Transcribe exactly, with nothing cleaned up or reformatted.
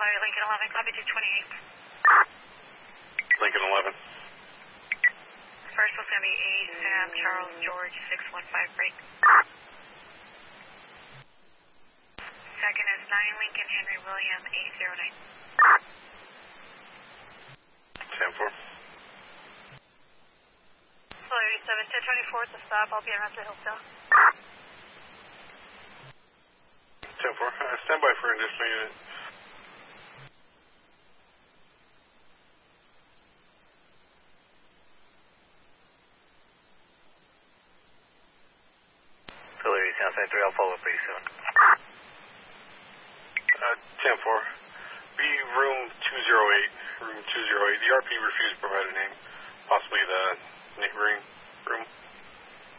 Sorry, Lincoln eleven, copy two twenty-eight. Lincoln eleven. First was going to be eight, Sam, Charles, George, six one five, break. Second is nine, Lincoln, Henry, William, eight zero nine. Sam four. Hello, eighty-seven, ten twenty-four, it's a stop, I'll be around the Hillsdale. Sam four, uh, stand by for additional unit. Hillary, Southside three, I'll follow up pretty soon. Uh, Sam four, be room two zero eight, room two zero eight. The R P refused to provide a name, possibly the neighboring room.